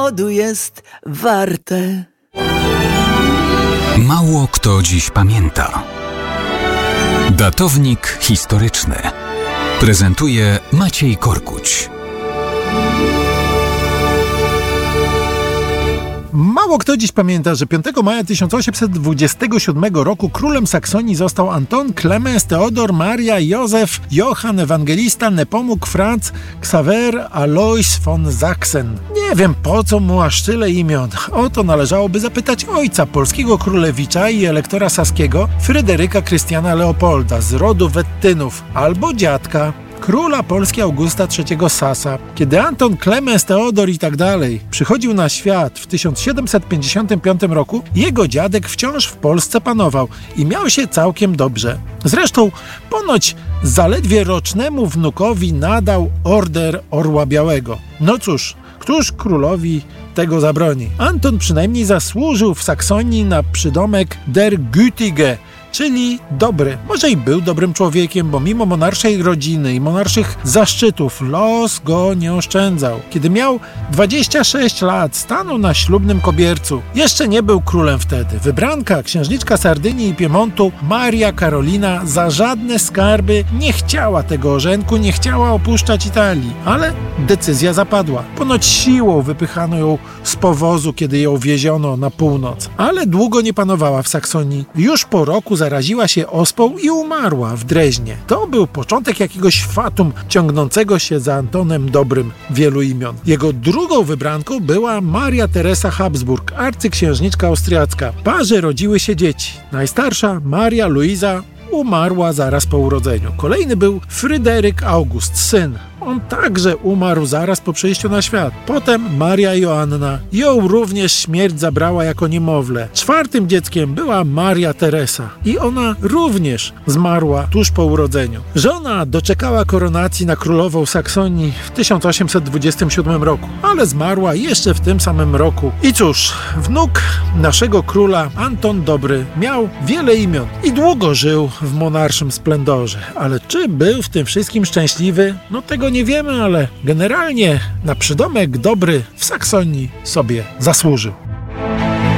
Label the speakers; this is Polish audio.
Speaker 1: powodu jest warte.
Speaker 2: Mało kto dziś pamięta. Datownik historyczny prezentuje Maciej Korkuć.
Speaker 3: Mało kto dziś pamięta, że 5 maja 1827 roku królem Saksonii został Anton Clemens Theodor Maria Józef Johann Ewangelista Nepomuk Franz Xaver Alois von Sachsen. Nie wiem, po co mu aż tyle imion. O to należałoby zapytać ojca polskiego królewicza i elektora saskiego Fryderyka Krystiana Leopolda z rodu Wettynów, albo dziadka króla Polski Augusta III Sasa. Kiedy Anton Clemens Theodor i tak dalej przychodził na świat w 1755 roku, jego dziadek wciąż w Polsce panował i miał się całkiem dobrze. Zresztą ponoć zaledwie rocznemu wnukowi nadał Order Orła Białego. No cóż, któż królowi tego zabroni? Anton przynajmniej zasłużył w Saksonii na przydomek der Gütige, czyli dobry. Może i był dobrym człowiekiem, bo mimo monarszej rodziny i monarszych zaszczytów los go nie oszczędzał. Kiedy miał 26 lat, stanął na ślubnym kobiercu. Jeszcze nie był królem wtedy. Wybranka, księżniczka Sardynii i Piemontu, Maria Karolina, za żadne skarby nie chciała tego orzenku, nie chciała opuszczać Italii. Ale decyzja zapadła. Ponoć siłą wypychano ją z powozu, kiedy ją wieziono na północ. Ale długo nie panowała w Saksonii. Już po roku zaraziła się ospą i umarła w Dreźnie. To był początek jakiegoś fatum ciągnącego się za Antonem Dobrym wielu imion. Jego drugą wybranką była Maria Teresa Habsburg, arcyksiężniczka austriacka. Parze rodziły się dzieci. Najstarsza, Maria Luisa, umarła zaraz po urodzeniu. Kolejny był Fryderyk August, syn. On także umarł zaraz po przyjściu na świat. Potem Maria Joanna. Ją również śmierć zabrała jako niemowlę. Czwartym dzieckiem była Maria Teresa. I ona również zmarła tuż po urodzeniu. Żona doczekała koronacji na królową Saksonii w 1827 roku, ale zmarła jeszcze w tym samym roku. I cóż, wnuk naszego króla, Anton Dobry, miał wiele imion i długo żył w monarszym splendorze. Ale czy był w tym wszystkim szczęśliwy? No tego nie wiemy, ale generalnie na przydomek Dobry w Saksonii sobie zasłużył.